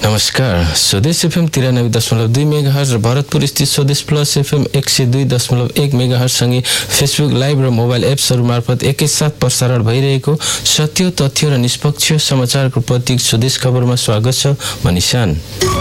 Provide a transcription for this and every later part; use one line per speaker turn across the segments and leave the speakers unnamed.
नमस्कार। स्वदेश FM 93.2 megahertz र भरतपुर स्थित स्वदेश प्लस एफएम 102.1 मेगाहर्ज सँगै फेसबुक लाइभ र मोबाइल एप्सहरू मार्फत एकैसाथ प्रसारण भइरहेको सत्य, तथ्य र निष्पक्ष समाचारको प्रतीक स्वदेश खबरमा स्वागत छ। म निशान।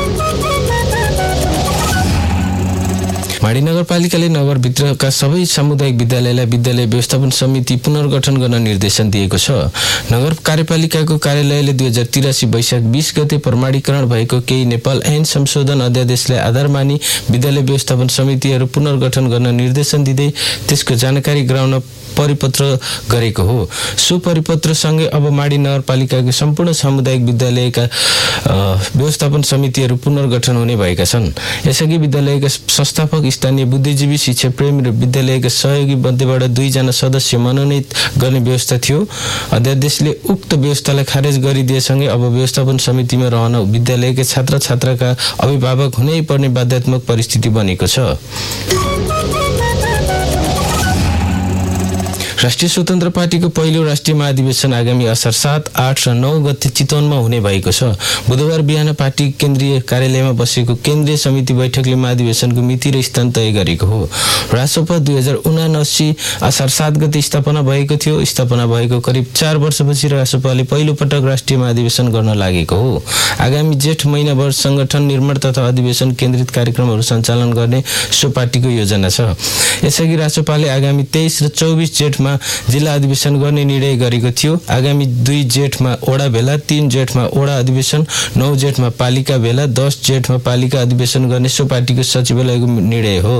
माडी नगरपालिकाले नगरभित्रका सबै सामुदायिक विद्यालयलाई विद्यालय व्यवस्थापन समिति पुनर्गठन गर्न निर्देशन दिएको छ। नगर कार्यपालिकाको कार्यालयले 2083 वैशाख 20 गते प्रमाणीकरण भएको केही नेपाल ऐन संशोधन अध्यादेशलाई आधार मानी विद्यालय व्यवस्थापन समितिहरू पुनर्गठन गर्न निर्देशन दिँदै त्यसको जानकारी गराउन परिपत्र गरेको हो। सो परिपत्रसँगै अब माडी नगरपालिकाको सम्पूर्ण सामुदायिक विद्यालयका व्यवस्थापन समितिहरू पुनर्गठन हुने भएका छन्। यसअघि विद्यालयका संस्थापक स्थानीय बुद्धिजीवी, शिक्षा प्रेमी र विद्यालयका सहयोगी मध्येबाट 2 जना सदस्य मनोनित गर्ने व्यवस्था थियो। अध्यादेशले उक्त व्यवस्थालाई खारेज गरिदिएसँगै अब व्यवस्थापन समितिमा रहन विद्यालयका छात्र छात्राका अभिभावक हुनै पर्ने बाध्यात्मक परिस्थिति बनेको छ। राष्ट्रिय स्वतन्त्र पार्टीको पहिलो राष्ट्रिय महाधिवेशन आगामी असार 7, 8 र 9 गते चितवनमा हुने भएको छ। बुधबार बिहान पार्टी केन्द्रीय कार्यालयमा बसेको केन्द्रीय समिति बैठकले महाधिवेशनको मिति र स्थान तय गरेको हो। रासोपा 2079 असार 7 गते स्थापना भएको थियो। स्थापना भएको करिब 4 वर्षपछि रासोपाले पहिलो पटक राष्ट्रिय महाधिवेशन गर्न लागेको हो। आगामी जेठ महिनाभर संगठन निर्माण तथा अधिवेशन केन्द्रित कार्यक्रमहरू सञ्चालन गर्ने सो पार्टीको योजना छ। यसअघि रासोपाले आगामी 23 र 24 जेठमा जिल्ला अधिवेशन गर्ने निर्णय गरेको थियो। आगामी 2 जेठमा ओडा भेला, 3 जेठमा ओडा अधिवेशन, 9 जेठमा पालिका भेला, 10 जेठमा पालिका अधिवेशन गर्ने सो पार्टीको सचिवालयको निर्णय हो।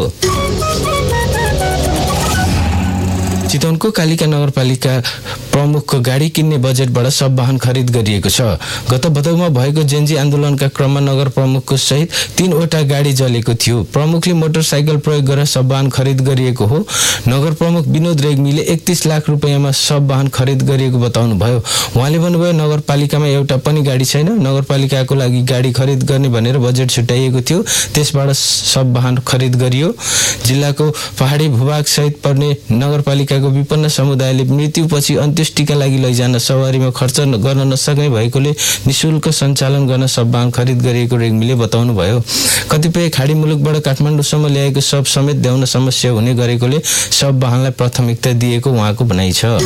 चितवनको कालिका नगरपालिका प्रमुखको गाडी किन्ने बजेटबाट सब वाहन खरिद गरिएको छ। गत भदौमा भएको जेन्जी आन्दोलनका क्रममा नगर प्रमुखको सहित 3 वटा गाडी जलेको थियो। प्रमुखले मोटरसाइकल प्रयोग गरेर सब वाहन खरिद गरिएको हो। नगर प्रमुख विनोद रेग्मीले 31 लाख रुपैयाँमा सब वाहन खरिद गरिएको बताउनु भयो। उहाँले भन्नुभयो, नगरपालिकामा एउटा पनि गाडी छैन। नगरपालिकाको लागि गाडी खरिद गर्ने भनेर बजेट छुट्याइएको थियो, त्यसबाट सब वाहन खरिद गरियो। जिल्लाको पहाडी भूभाग सहित पर्ने नगरपालिकाको विपन्न समुदायले मृत्युपछि अन्त्येष्टिका लागि लैजान सवारीमा खर्च गर्न नसक्ने भएकोले निशुल्क सञ्चालन गर्न सब वाहन खरिद गरिएको रेग्मीले बताउनु भयो। कतिपय खाडी मुलुकबाट काठमाडौँसम्म ल्याएको सब समेत ल्याउन समस्या हुने गरेकोले सब वाहनलाई प्राथमिकता दिएको उहाँको भनाइ छ।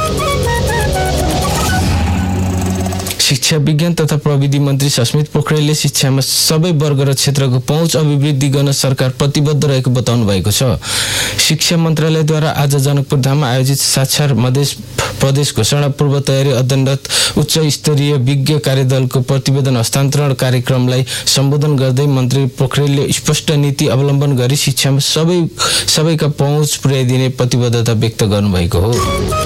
शिक्षा विज्ञान तथा प्रविधि मन्त्री सस्मित पोखरेलले शिक्षामा सबै वर्ग र क्षेत्रको पहुँच अभिवृद्धि गर्न सरकार प्रतिबद्ध रहेको बताउनु भएको छ। शिक्षा मन्त्रालयद्वारा आज जनकपुर धाममा आयोजित साक्षर मधेस प्रदेश घोषणा पूर्व तयारी अध्ययनरत उच्च स्तरीय विज्ञ कार्यदलको प्रतिवेदन हस्तान्तरण कार्यक्रमलाई सम्बोधन गर्दै मन्त्री पोखरेलले स्पष्ट नीति अवलम्बन गरी शिक्षामा सबैका पहुँच पुर्याइदिने प्रतिबद्धता व्यक्त गर्नुभएको हो।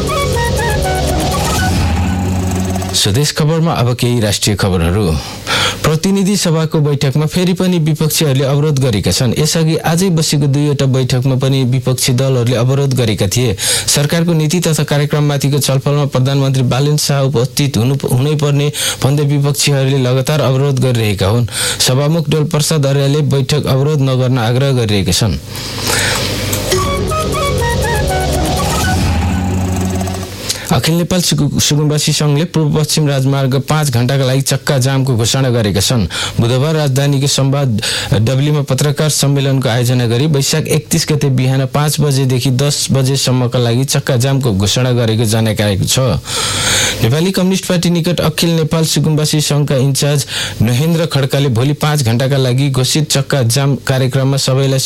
स्वदेश खबरमा अब केही राष्ट्रिय खबरहरू। प्रतिनिधि सभाको बैठकमा फेरि पनि विपक्षीहरूले अवरोध गरेका छन्। यसअघि आजै बसेको 2वटा बैठकमा पनि विपक्षी दलहरूले अवरोध गरेका थिए। सरकारको नीति तथा कार्यक्रममाथिको छलफलमा प्रधानमन्त्री बालेन्द्र शाह उपस्थित हुनै पर्ने भन्दै विपक्षीहरूले लगातार अवरोध गरिरहेका हुन्। सभामुख डोल प्रसाद अर्यालले बैठक अवरोध नगर्न आग्रह गरिरहेका छन्। अखिल नेपाल सुकुम्बासी संघले पूर्व पश्चिम राजमार्ग 5 घण्टाका लागि चक्का जामको घोषणा गरेका छन्। बुधबार राजधानीको संवाद डब्लीमा पत्रकार सम्मेलनको आयोजना गरी वैशाख 31 गते बिहान 5 बजेदेखि 10 बजेसम्मका लागि चक्का जामको घोषणा गरेको जनाएको छ। नेपाली कम्युनिस्ट पार्टी निकट अखिल नेपाल सुकुम्बासी संघका इन्चार्ज महेन्द्र खड्काले भोलि 5 घण्टाका लागि घोषित चक्का जाम कार्यक्रममा सबैलाई